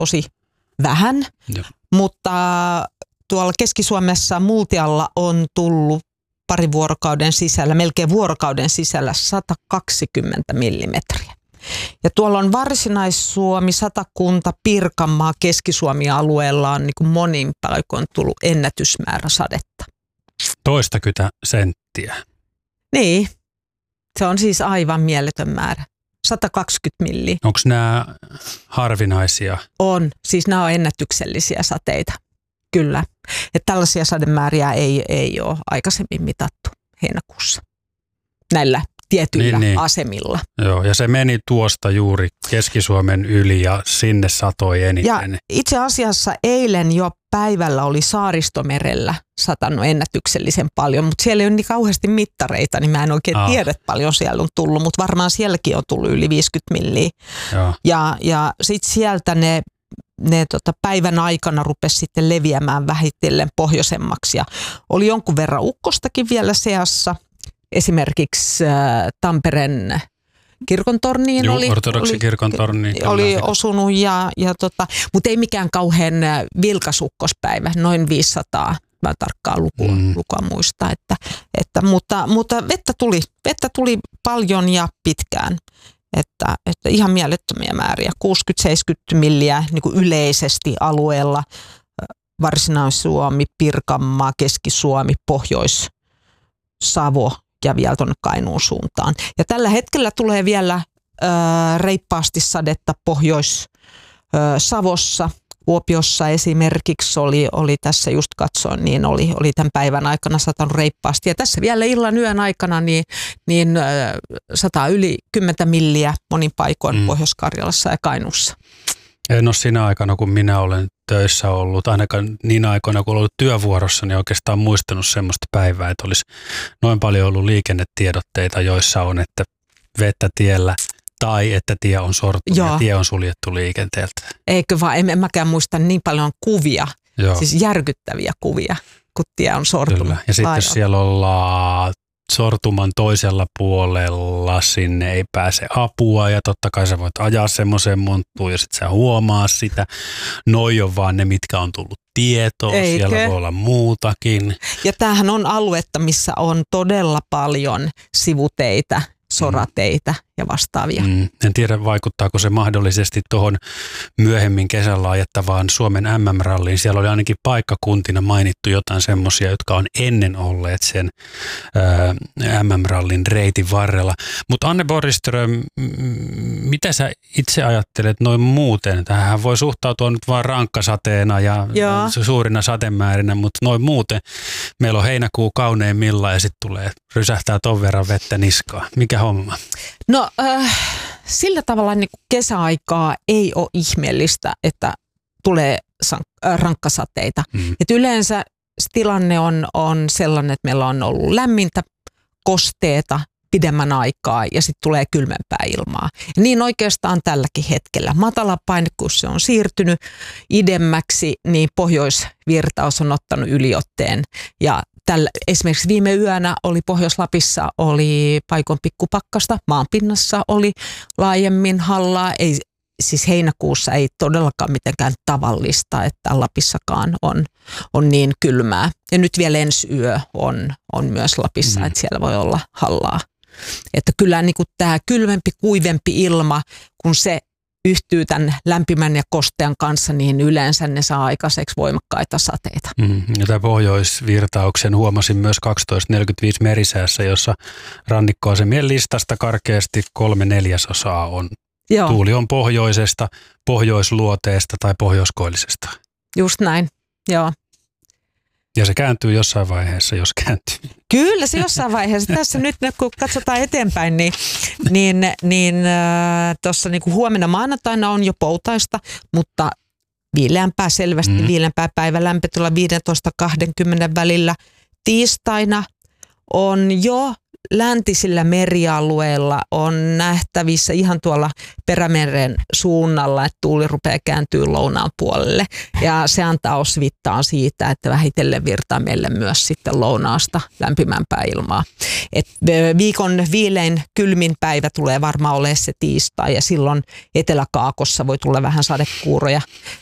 osin vähän, mutta tuolla Keski-Suomessa Multialla on tullut parin vuorokauden sisällä, melkein vuorokauden sisällä 120 millimetriä. Ja tuolla on Varsinais-Suomi, Satakunta, Pirkanmaa, Keski-Suomi-alueella on niin kuin monin paikoin tullut ennätysmäärä sadetta. 20 senttiä. Niin, se on siis aivan mieletön määrä. 120 milliä. Onko nämä harvinaisia? On, siis nämä on ennätyksellisiä sateita, kyllä. Että tällaisia sademääriä ei ole aikaisemmin mitattu heinäkuussa näillä tietyillä asemilla. Joo, ja se meni tuosta juuri Keski-Suomen yli ja sinne satoi eniten. Ja itse asiassa eilen jo päivällä oli Saaristomerellä satanut ennätyksellisen paljon, mutta siellä ei ole niin kauheasti mittareita, niin mä en oikein tiedä, paljon siellä on tullut, mutta varmaan sielläkin on tullut yli 50 milliä. Ja sitten sieltä ne päivän aikana rupesi sitten leviämään vähitellen pohjoisemmaksi ja oli jonkun verran ukkostakin vielä seassa. Esimerkiksi Tampereen kirkontorniin oli osunut, mutta ei mikään kauhean vilkas ukkospäivä, noin 500, mä tarkkaan lukua muista, mutta vettä tuli paljon ja pitkään, että ihan mielettömiä määriä, 60-70 milliä niin kuin yleisesti alueella, Varsinais-Suomi, Pirkanmaa, Keski-Suomi, Pohjois-Savo ja vielä tuonne Kainuun suuntaan. Ja tällä hetkellä tulee vielä reippaasti sadetta Pohjois-Savossa. Kuopiossa esimerkiksi oli tässä just katsoin, niin oli tämän päivän aikana satanut reippaasti. Ja tässä vielä illan yön aikana niin sataa yli 10 milliä monin paikoin Pohjois-Karjalassa ja Kainuussa. En ole siinä aikana, kun minä olen töissä ollut, ainakaan niin aikoina, kun olen ollut työvuorossa, niin oikeastaan muistanut semmoista päivää, että olisi noin paljon ollut liikennetiedotteita, joissa on, että vettä tiellä tai että tie on sortunut ja tie on suljettu liikenteeltä. Eikö vaan, en mäkään muista niin paljon kuvia, siis järkyttäviä kuvia, kun tie on sortunut. Kyllä. Ja sitten siellä ollaan sortuman toisella puolella, sinne ei pääse apua ja totta kai sä voit ajaa semmoiseen monttuun ja sit sä huomaa sitä. Noi on vaan ne, mitkä on tullut tietoon, siellä voi olla muutakin. Ja tämähän on aluetta, missä on todella paljon sivuteitä, sorateitä ja vastaavia. En tiedä, vaikuttaako se mahdollisesti tuohon myöhemmin kesällä ajettavaan Suomen MM-ralliin. Siellä oli ainakin paikkakuntina mainittu jotain semmoisia, jotka on ennen olleet sen MM-rallin reitin varrella. Mutta Anne Borgström, mitä sä itse ajattelet noin muuten? Tähän voi suhtautua nyt vaan rankkasateena ja suurina satemäärinä, mutta noin muuten. Meillä on heinäkuu kauneimmillaan ja sitten rysähtää ton verran vettä niskaan. Mikä homma? No sillä tavalla niin kuin kesäaikaa ei ole ihmeellistä, että tulee rankkasateita. Et yleensä tilanne on sellainen, että meillä on ollut lämmintä, kosteeta pidemmän aikaa ja sitten tulee kylmempää ilmaa. Ja niin oikeastaan tälläkin hetkellä. Matalapaine, kun se on siirtynyt idemmäksi, niin pohjoisvirtaus on ottanut yliotteen ja esimerkiksi viime yönä oli Pohjois-Lapissa paikon pikkupakkasta, maanpinnassa oli laajemmin hallaa. Siis heinäkuussa ei todellakaan mitenkään tavallista, että Lapissakaan on niin kylmää. Ja nyt vielä ensi yö on myös Lapissa, että siellä voi olla hallaa. Että kyllä niin kuin tämä kylmempi, kuivempi ilma, kun se yhtyy tämän lämpimän ja kostean kanssa, niin yleensä ne saa aikaiseksi voimakkaita sateita. Ja tämä pohjoisvirtauksen huomasin myös 12.45 merisäässä, jossa rannikkoasemien listasta karkeasti 3/4 on. Tuuli on pohjoisesta, pohjoisluoteesta tai pohjoiskoillisesta. Just näin, joo. Ja se kääntyy jossain vaiheessa, jos kääntyy. Kyllä se jossain vaiheessa. Tässä nyt kun katsotaan eteenpäin, niin tuossa niin kuin huomenna maanantaina on jo poutaista, mutta viileämpää selvästi, viileämpää päivä lämpötila 15-20 välillä. Tiistaina on jo läntisillä merialueilla on nähtävissä ihan tuolla Perämeren suunnalla, että tuuli rupeaa kääntyä lounaan puolelle. Ja se antaa osvittaa siitä, että vähitellen virtaa meille myös sitten lounaasta lämpimämpää ilmaa. Et viikon viilein kylmin päivä tulee varmaan olemaan se tiistai ja silloin Etelä-Kaakossa voi tulla vähän sadekuuroja.